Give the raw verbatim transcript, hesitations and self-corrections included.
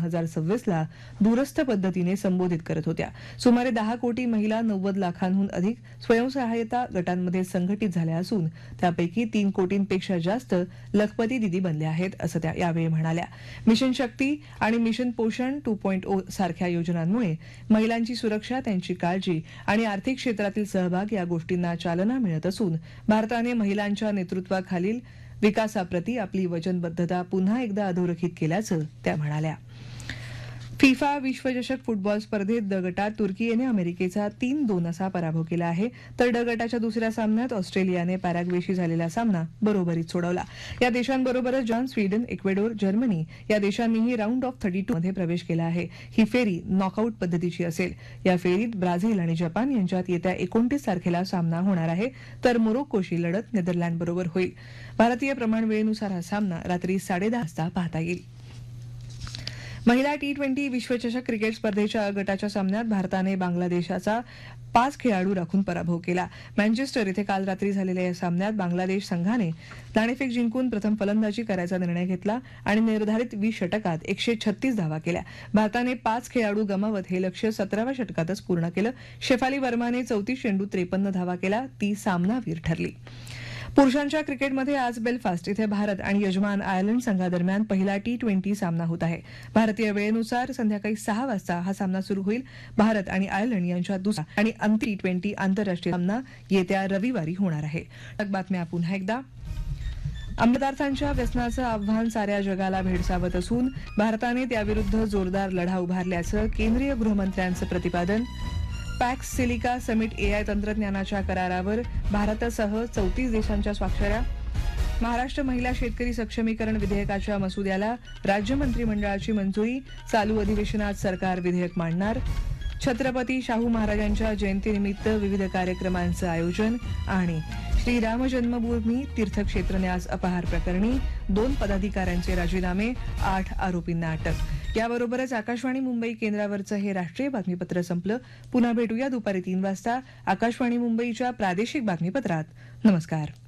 हजार सव्वीस ला दूरस्थ पद्धतीने संबोधित करत होत्या. सुमारे दहा कोटी महिला नव्वद लाखांहून अधिक स्वयंसहायता गटांमध्ये संघटित झाल्या असून त्यापैकी तीन कोटींपेक्षा जास्त लखपती दिदी बनल्या आहेत असं त्या यावेळी म्हणाल्या. मिशन शक्ती आणि मिशन पोषण टू पॉइंट ओ सारख्या योजनांमुळे महिलांची सुरक्षा, त्यांची काळजी आणि आर्थिक क्षेत्रातील सहभाग या गोष्टींना चालना मिळत असून भारताने महिलांच्या नेतृत्वाखालील विकासाप्रती आपली वचनबद्धता पुन्हा एकदा अधोरेखित केल्याचं त्या म्हणाल्या. फिफा विश्वचषक फुटबॉल स्पर्धेत ड गटात तुर्कीने अमेरिकेचा तीन दोन असा पराभव केला आहे, तर ड गटाच्या दुसऱ्या सामन्यात ऑस्ट्रेलियाने पॅराग्वेशी झालेला सामना बरोबरीत सोडवला. या देशांबरोबरच जॉन, स्वीडन, इक्वेडोर, जर्मनी या देशांनीही राऊंड ऑफ थर्टी टू मध्ये प्रवेश केला आहे. ही फेरी नॉकआउट पद्धतीची असेल. या फेरीत ब्राझील आणि जपान यांच्यात येत्या एकोणतीस तारखेला सामना होणार आहे, तर मोरोक्कोशी लढत नेदरलँडबरोबर होईल. भारतीय प्रमाणवेळेनुसार हा सामना रात्री साडेदहा वाजता पाहता येईल. महिला टी ट्वेंटी विश्वचषक क्रिकेट स्पर्धेच्या अ गटाच्या सामन्यात भारताने बांगलादेशाचा पाच खेळाडू राखून पराभव केला. मँचेस्टर इथे काल रात्री झालेल्या या सामन्यात बांगलादेश संघाने नाणेफेक जिंकून प्रथम फलंदाजी करायचा निर्णय घेतला आणि निर्धारित वीस षटकात एकशे छत्तीस धावा केल्या. भारताने पाच खेळाडू गमावत हे लक्ष्य सतराव्या षटकातच पूर्ण केलं. शेफाली वर्माने चौतीस चेंडूत त्रेपन्न धावा केला. ती सामनावीर ठरली. पुरुषांच्या क्रिकेटमध्ये आज बेलफास्ट इथे भारत आणि यजमान आयर्लंड संघादरम्यान पहिला टी ट्वेंटी सामना होत आहे. भारतीय वेळेनुसार संध्याकाळी सहा वाजता हा सामना सुरू होईल. भारत आणि आयर्लंड यांच्यात दुसरा आणि अंतिम टी ट्वेंटी आंतरराष्ट्रीय सामना येत्या रविवारी होणार आहे. बातम्या पुन्हा एकदा. अंमलपदार्थांच्या व्यसनाचं आव्हान साऱ्या जगाला भेडसावत असून भारताने त्याविरुद्ध जोरदार लढा उभारल्याचं केंद्रीय गृहमंत्र्यांचं प्रतिपादन. पॅक्स सिलिका समिट एआय तंत्रज्ञानाच्या करारावर भारतासह चौतीस देशांच्या स्वाक्षऱ्या. महाराष्ट्र महिला शेतकरी सक्षमीकरण विधेयकाच्या मसुद्याला राज्य मंत्रिमंडळाची मंजुरी. चालू अधिवेशनात सरकार विधेयक मांडणार. छत्रपती शाहू महाराजांच्या जयंतीनिमित्त विविध कार्यक्रमांचं आयोजन. आणि श्रीराम जन्मभूमी तीर्थक्षेत्र न्यास अपहार प्रकरणी दोन पदाधिकाऱ्यांचे राजीनामे, आठ आरोपींना अटक. याबरोबरच आकाशवाणी मुंबई केंद्रावरचं हे राष्ट्रीय बातमीपत्र संपलं. पुन्हा भेटूया दुपारी तीन वाजता आकाशवाणी मुंबईच्या प्रादेशिक बातमीपत्रात. नमस्कार.